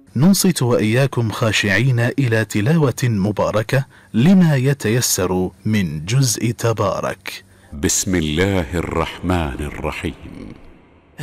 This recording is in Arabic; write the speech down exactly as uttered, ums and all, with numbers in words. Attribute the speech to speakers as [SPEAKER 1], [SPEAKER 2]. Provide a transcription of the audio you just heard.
[SPEAKER 1] ننصت وإياكم خاشعين إلى تلاوة مباركة لما يتيسر من جزء تبارك.
[SPEAKER 2] بسم الله الرحمن الرحيم.